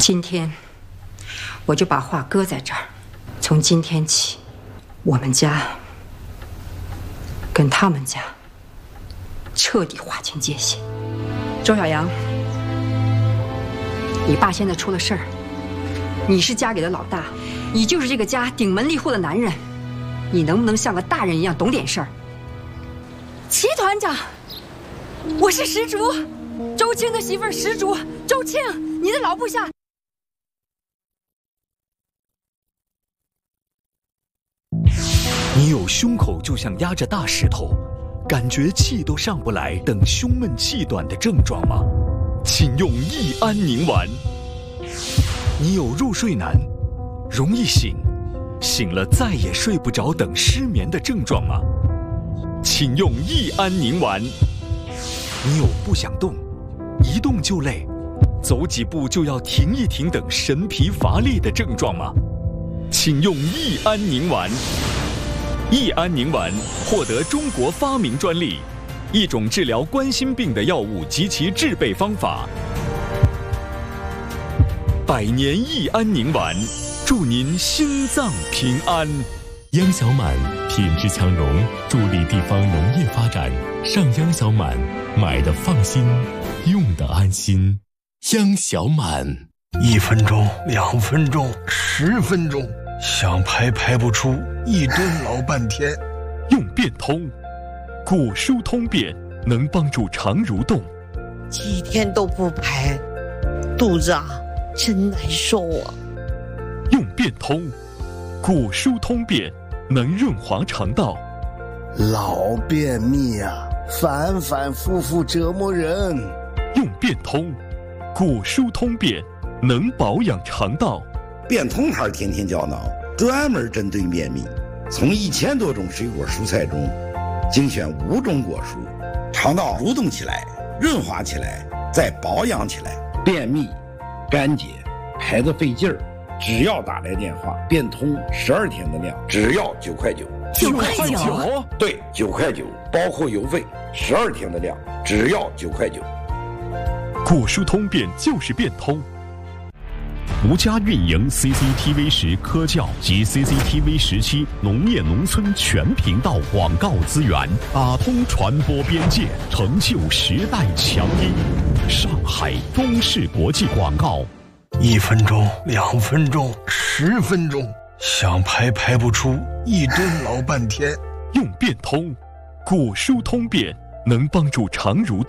今天我就把话搁在这儿，从今天起，我们家跟他们家彻底划清界限。周小阳，你爸现在出了事儿，你是家里的老大，你就是这个家顶门立户的男人，你能不能像个大人一样懂点事儿？ 齐团长，我是石竹，周青的媳妇儿石竹，周青，你的老部下。 你有胸口就像压着大石头，感觉气都上不来等胸闷气短的症状吗？请用益安宁丸。你有入睡难，容易醒，醒了再也睡不着等失眠的症状吗？请用益安宁丸。你有不想动，一动就累，走几步就要停一停等神疲乏力的症状吗？请用益安宁丸。益安宁丸获得中国发明专利，一种治疗冠心病的药物及其制备方法。100年益安宁丸，祝您心脏平安。 央小满品质强融，助力地方农业发展。上央小满，买的放心，用的安心。央小满 ，1分钟、2分钟、10分钟，想排不出，一蹲老半天。 用变通，骨疏通便，能帮助肠蠕动。 几天都不排，肚子真难受啊。 用变通，骨疏通便，能润滑肠道。 老便秘反反复复折磨人。 用变通，骨疏通便，能保养肠道。 变通牌天天胶囊，专门针对便秘，从1000多种水果蔬菜中精选5种果蔬，肠道蠕动起来，润滑起来，再保养起来。便秘、干结、排得费劲儿，只要打来电话，变通12天的量，只要9块9。 9块9？ 对，9块9，包括邮费，12天的量，只要9块9。 骨疏通便就是变通。吴家运营 CCTV10科教及 CCTV17农业农村全频道广告资源，打通传播边界，成就时代强音。上海中视国际广告。 1分钟、2分钟、10分钟，想排不出，一蹲老半天。 用变通，骨疏通便，能帮助肠蠕动。